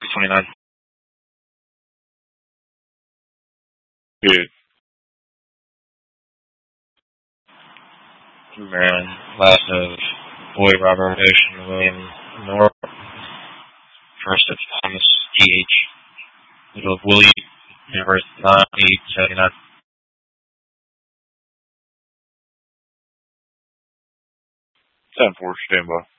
29. Good. Maryland. Last of Boyd Robert Ocean William North. First of Thomas D.H. Middle of Willie University 979. 10-4, stand by.